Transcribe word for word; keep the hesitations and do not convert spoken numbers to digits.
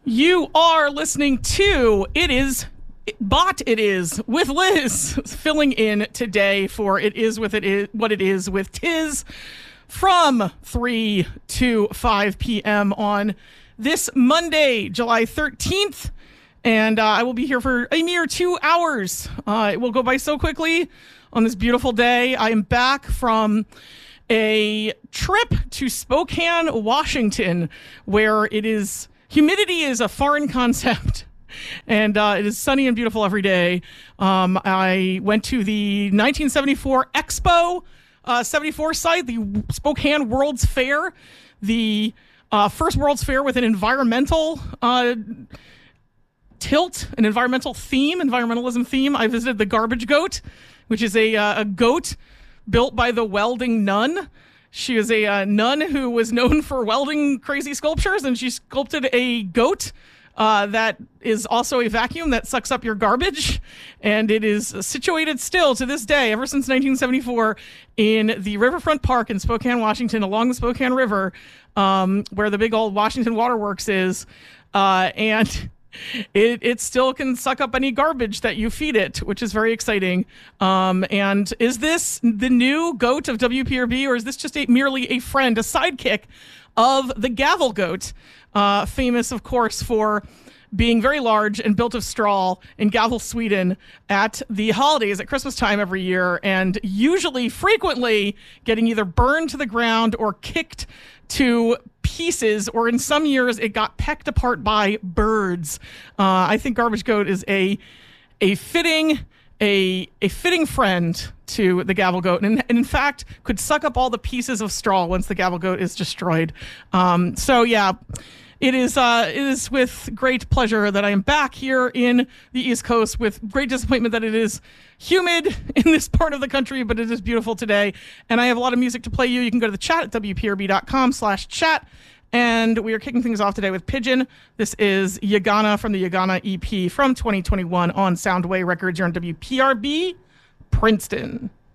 You are listening to It Is Bot It Is with Liz, filling in today for It Is With It Is What It Is with Tiz from three to five p.m. on this Monday, July thirteenth. And uh, I will be here for a mere two hours. Uh, it will go by so quickly on this beautiful day. I am back from a trip to Spokane, Washington, where it is humidity is a foreign concept. And uh, it is sunny and beautiful every day. Um, I went to the nineteen seventy-four Expo uh, seventy-four site, the Spokane World's Fair, the uh, first World's Fair with an environmental uh, tilt, an environmental theme, environmentalism theme. I visited the Garbage Goat, which is a, uh, a goat built by the welding nun. She is a uh, nun who was known for welding crazy sculptures, and she sculpted a goat uh, that is also a vacuum that sucks up your garbage. And it is situated still to this day, ever since nineteen seventy-four, in the Riverfront Park in Spokane, Washington, along the Spokane River, um, where the big old Washington Waterworks is. Uh, and It it still can suck up any garbage that you feed it, which is very exciting. Um, and is this the new goat of W P R B, or is this just a, merely a friend, a sidekick of the Gavel Goat, uh, famous, of course, for being very large and built of straw in Gavel, Sweden, at the holidays at Christmas time every year, and usually, frequently, getting either burned to the ground or kicked to pieces, or in some years it got pecked apart by birds. Uh, I think Garbage Goat is a a fitting a a fitting friend to the Gavel Goat, and, and in fact could suck up all the pieces of straw once the Gavel Goat is destroyed. Um, so yeah. It is uh, it is with great pleasure that I am back here in the East Coast, with great disappointment that it is humid in this part of the country, but it is beautiful today. And I have a lot of music to play you. You can go to the chat at W P R B dot com slash chat. And we are kicking things off today with Pigeon. This is Yagana from the Yagana E P from twenty twenty-one on Soundway Records. You're on W P R B, Princeton.